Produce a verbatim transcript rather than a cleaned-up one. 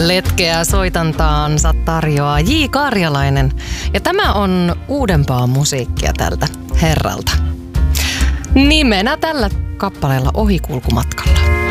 Letkeää soitantaansa tarjoaa J. Karjalainen. Ja tämä on uudempaa musiikkia tältä herralta. Nimenä tällä kappaleella Ohikulkumatkalla.